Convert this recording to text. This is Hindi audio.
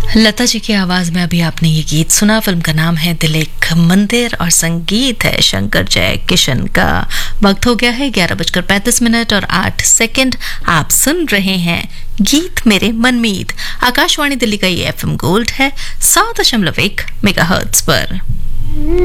लता जी की आवाज में अभी आपने ये गीत सुना। फिल्म का नाम है दिल एक मंदिर और संगीत है शंकर जय किशन का। वक्त हो गया है 11:35 और 8 आप सुन रहे हैं गीत मेरे मनमीत। आकाशवाणी दिल्ली का ये FM गोल्ड है 100.1 मेगाहर्ट्ज पर।